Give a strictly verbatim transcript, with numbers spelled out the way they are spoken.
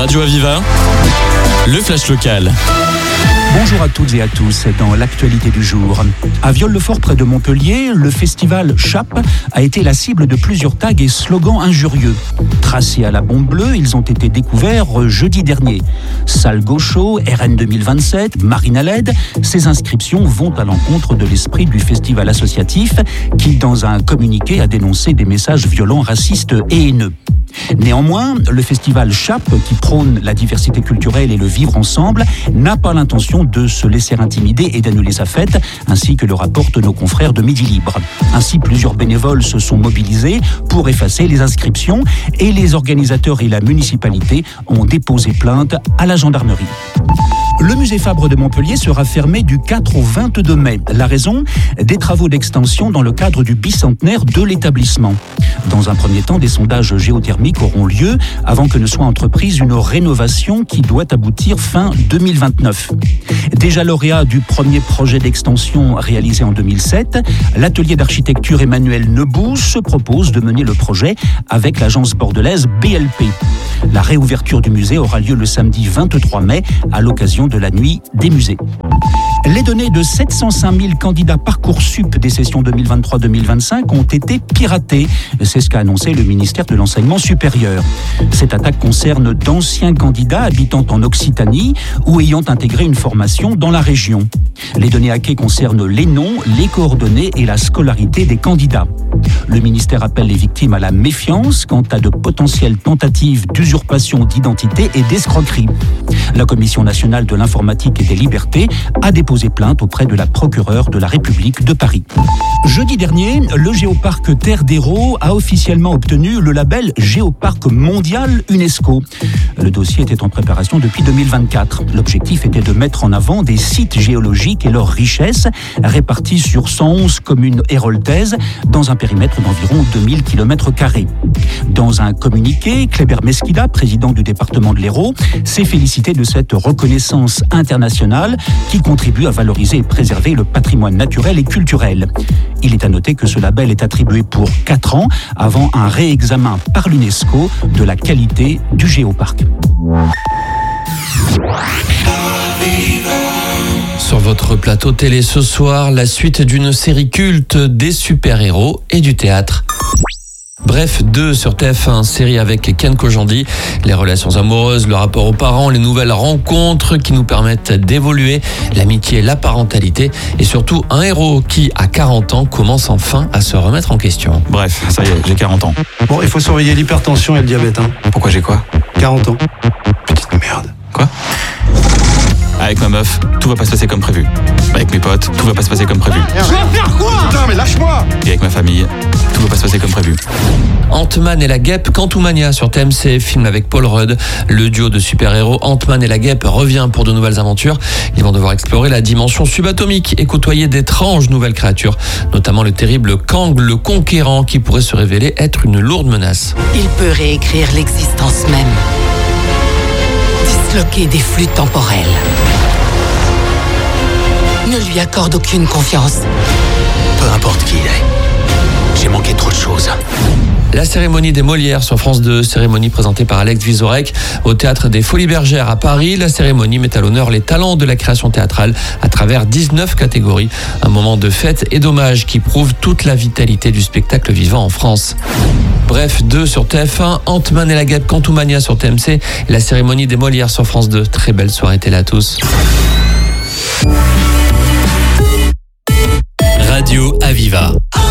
Radio Aviva, le flash local. Bonjour à toutes et à tous. Dans l'actualité du jour, à Viol-le-Fort près de Montpellier, le festival Chap a été la cible de plusieurs tags et slogans injurieux. Tracés à la bombe bleue, ils ont été découverts jeudi dernier. Salle Gaucho, R N deux mille vingt-sept, Marine à L E D, ces inscriptions vont à l'encontre de l'esprit du festival associatif qui, dans un communiqué, a dénoncé des messages violents, racistes et haineux. Néanmoins, le festival Chap, qui prône la diversité culturelle et le vivre ensemble, n'a pas l'intention de se laisser intimider et d'annuler sa fête, ainsi que le rapportent nos confrères de Midi Libre. Ainsi, plusieurs bénévoles se sont mobilisés pour effacer les inscriptions et les organisateurs et la municipalité ont déposé plainte à la gendarmerie. Le musée Fabre de Montpellier sera fermé du quatre au vingt-deux mai. La raison ? Des travaux d'extension dans le cadre du bicentenaire de l'établissement. Dans un premier temps, des sondages géothermiques auront lieu avant que ne soit entreprise une rénovation qui doit aboutir fin deux mille vingt-neuf. Déjà lauréat du premier projet d'extension réalisé en deux mille sept, l'atelier d'architecture Emmanuel Nebou se propose de mener le projet avec l'agence bordelaise B L P. La réouverture du musée aura lieu le samedi vingt-trois mai à l'occasion de la nuit des musées. Les données de sept cent cinq mille candidats Parcoursup des sessions deux mille vingt-trois deux mille vingt-cinq ont été piratées. C'est ce qu'a annoncé le ministère de l'Enseignement supérieur. Cette attaque concerne d'anciens candidats habitant en Occitanie ou ayant intégré une formation dans la région. Les données hackées concernent les noms, les coordonnées et la scolarité des candidats. Le ministère appelle les victimes à la méfiance quant à de potentielles tentatives d'usurpation d'identité et d'escroquerie. La Commission nationale de l'informatique et des libertés a déposé plainte auprès de la procureure de la République de Paris. Jeudi dernier, le Géoparc Terre d'Hérault a officiellement obtenu le label Géoparc mondial UNESCO. Le dossier était en préparation depuis deux mille vingt-quatre. L'objectif était de mettre en avant des sites géologiques et leurs richesses répartis sur cent onze communes héraultaises dans un périmètre d'environ deux mille kilomètres carrés. Dans un communiqué, Kléber Mesquida, président du département de l'Hérault, s'est félicité de cette reconnaissance internationale qui contribue à valoriser et préserver le patrimoine naturel et culturel. Il est à noter que ce label est attribué pour quatre ans avant un réexamen par l'UNESCO de la qualité du géoparc. Sur votre plateau télé ce soir, la suite d'une série culte des super-héros et du théâtre. Bref, deux sur T F un, série avec Ken Kojandi, les relations amoureuses, le rapport aux parents, les nouvelles rencontres qui nous permettent d'évoluer, l'amitié, la parentalité et surtout un héros qui, à quarante ans, commence enfin à se remettre en question. Bref, ça y est, j'ai quarante ans. Bon, il faut surveiller l'hypertension et le diabète, hein. Pourquoi j'ai quoi ? quarante ans. Petite merde. Quoi ? Avec ma meuf, tout va pas se passer comme prévu. Avec mes potes, tout va pas se passer comme prévu. Je vais faire quoi ? Putain, mais lâche-moi ! Et avec ma famille, tout va pas se passer comme prévu. Ant-Man et la Guêpe, Quantumania sur T M C, film avec Paul Rudd. Le duo de super-héros Ant-Man et la Guêpe revient pour de nouvelles aventures. Ils vont devoir explorer la dimension subatomique et côtoyer d'étranges nouvelles créatures, notamment le terrible Kang le Conquérant qui pourrait se révéler être une lourde menace. Il peut réécrire l'existence même. Disloquer des flux temporels. Ne lui accorde aucune confiance. Peu importe qui il est. J'ai manqué trop de choses. La cérémonie des Molières sur France deux, cérémonie présentée par Alex Vizorek au Théâtre des Folies Bergères à Paris. La cérémonie met à l'honneur les talents de la création théâtrale à travers dix-neuf catégories. Un moment de fête et d'hommage qui prouve toute la vitalité du spectacle vivant en France. Bref, deux sur T F un, Ant-Man et la Guêpe, Quantumania sur T M C, la cérémonie des Molières sur France deux. Très belle soirée télé à tous. Radio Aviva.